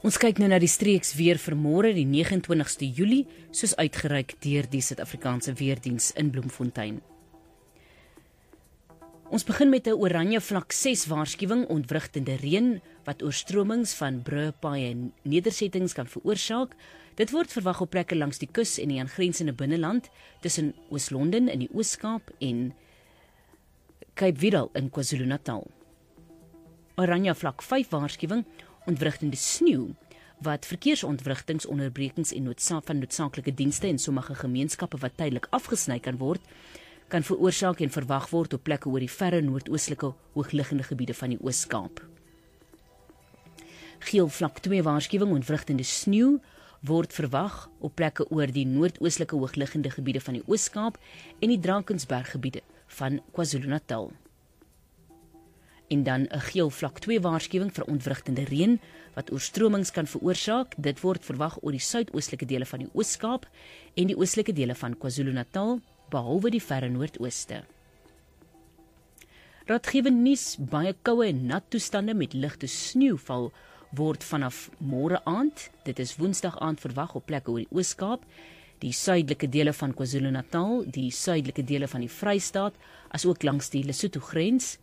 Ons kyk nou na die streeks weer vir môre, die 29ste Julie, soos uitgereik deur die Suid-Afrikaanse Weerdiens in Bloemfontein. Ons begin met 'n oranje vlak 6 waarskuwing ontwrigtende reën wat oorstromings van brûe, paaie en nedersettings kan veroorsaak. Dit word verwag op plekke langs die kus en die aangrensende binneland tussen Oos-London in die Oos-Kaap en Cape Vidal in KwaZulu-Natal. Oranje vlak 5 waarskuwing ontwrigtende sneeu wat verkeersontwrigtingsonderbrekings en van noodsaaklike dienste en sommige gemeenskappe wat tydelik afgesny kan word, kan veroorsaak en verwag word op plekke oor die verre noordoostelike hoogliggende gebiede van die Oos-Kaap. Geel vlak 2 waarskuwing ontwrigtende sneeu word verwag op plekke oor die noordoostelike hoogliggende gebiede van die Oos-Kaap en die Drakensberggebiede van KwaZulu-Natal. En dan 'n geel vlak 2 waarskuwing vir ontwrigtende reën wat oorstromings kan veroorsaak. Dit word verwag oor die suidoostelike dele van die Oos-Kaap en die oostelike dele van KwaZulu-Natal, behalwe die verre noordooste. Raadgewend nuus, baie koue en nat toestande met ligte sneeuval word vanaf môre aand, dit is Woensdag aand verwag op plekke oor die Oos-Kaap, die suidelike dele van KwaZulu-Natal, die suidelike dele van die Vrystaat, as ook langs die Lesotho grens.